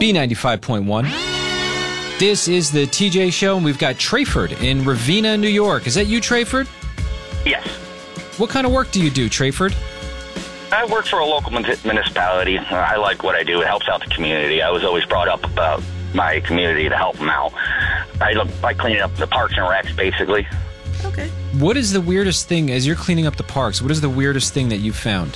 B95.1. This is the TJ Show, and we've got Trayford in Ravenna, New York. Is that you, Trayford? Yes. What kind of work do you do, Trayford? I work for a local municipality. I like what I do. It helps out the community. I was always brought up about my community to help them out. I like cleaning up the parks and recs, basically. Okay. What is the weirdest thing, as you're cleaning up the parks, what is the weirdest thing that you've found?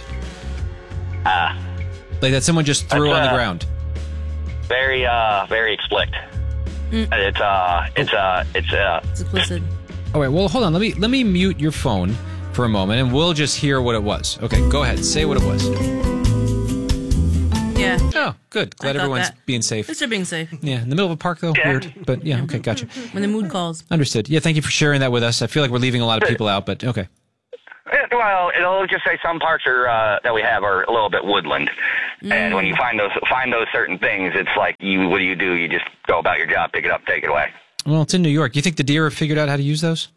Like that someone just threw on the ground? Very explicit. It's explicit. All right, well, hold on. Let me mute your phone for a moment, and we'll just hear what it was. Okay, go ahead. Say what it was. Yeah. Oh, good. Glad everyone's being safe. They're being safe. Yeah, in the middle of a park, though? Yeah. Weird. But, yeah, okay, gotcha. When the mood calls. Understood. Yeah, thank you for sharing that with us. I feel like we're leaving a lot of people out, but okay. Well, it'll just say some parts are that we have are a little bit woodland, and when you find those certain things, it's like what do? You just go about your job, pick it up, take it away. Well, it's in New York. You think the deer have figured out how to use those?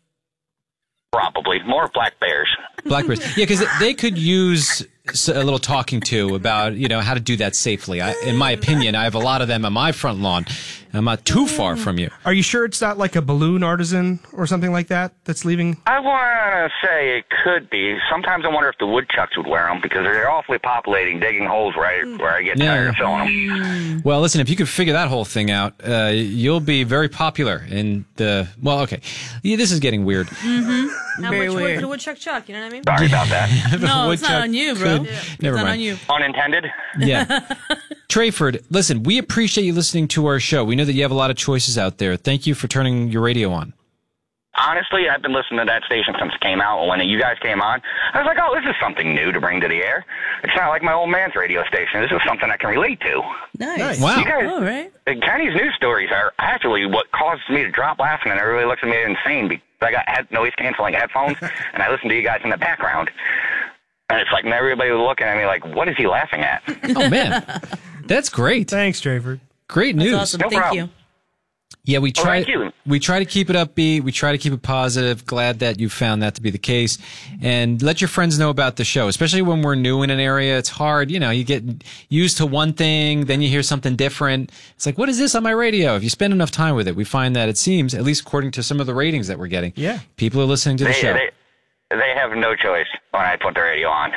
Probably more black bears. Black bears. Yeah, because they could use a little talking to about how to do that safely. In my opinion, I have a lot of them on my front lawn. I'm not too far from you. Are you sure it's not like a balloon artisan or something like that that's leaving? I want to say it could be. Sometimes I wonder if the woodchucks would wear them because they're awfully populating, digging holes where I get tired of filling them. Well, listen, if you could figure that whole thing out, you'll be very popular in the... Well, okay. Yeah, this is getting weird. Mm-hmm. How much wood could a woodchuck chuck? You know what I mean? Sorry about that. No, it's not on you, bro. Never mind. Not on you. Unintended? Yeah. Trayford, listen, we appreciate you listening to our show. We know that you have a lot of choices out there. Thank you for turning your radio on. Honestly, I've been listening to that station since it came out. When you guys came on, I was like, oh, this is something new to bring to the air. It's not like my old man's radio station. This is something I can relate to. Nice. Wow. You guys, All right. Kenny's news stories are actually what causes me to drop laughing, and everybody looks at me insane because I got noise-canceling headphones, and I listen to you guys in the background. And it's like everybody was looking at me like, what is he laughing at? Oh, man. That's great. Thanks, Trayford. Great news. That's awesome. No Thank problem. you. Yeah, we try thank you. to keep it upbeat. We try to keep it positive. Glad that you found that to be the case. And let your friends know about the show, especially when we're new in an area. It's hard. You get used to one thing, then you hear something different. It's like, what is this on my radio? If you spend enough time with it, we find that it seems, at least according to some of the ratings that we're getting, people are listening to the show. They have no choice when I put the radio on.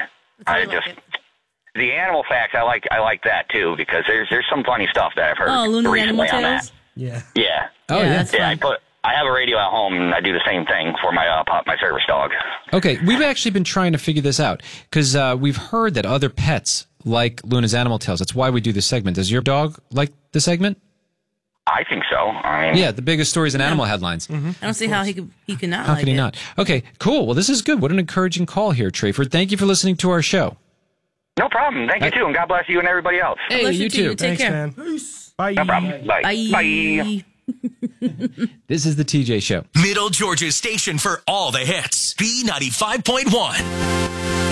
The animal facts, I like that too because there's some funny stuff that I've heard recently on that. Yeah. Yeah. Oh yeah. That's fun. I have a radio at home and I do the same thing for my my service dog. Okay, we've actually been trying to figure this out because we've heard that other pets like Luna's Animal Tales. That's why we do this segment. Does your dog like the segment? I think so. Yeah, the biggest stories in animal headlines. I don't see how he could not. How like can he it. not? Okay, cool. Well, this is good. What an encouraging call here, Trayford. Thank you for listening to our show. No problem. Thank you too, and God bless you and everybody else. Hey, Bless you too. Take Thanks, care. man. Bye. No problem. Bye. Bye. This is the TJ Show. Middle Georgia's station for all the hits. B95.1.